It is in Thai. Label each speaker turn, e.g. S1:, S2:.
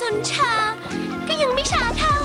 S1: นชาก็ยังไม่ชาเท่า